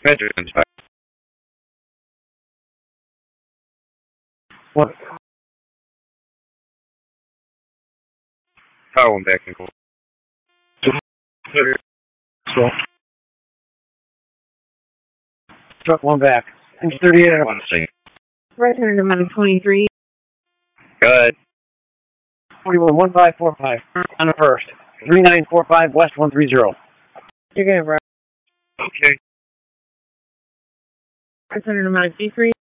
Veterans. What? Power one back and forth. So. Truck one back. Things 38. I want to see. Right under number 23. Good. 411545 on the first. 3945 West 130. You're going to run. Okay. Right under number 53.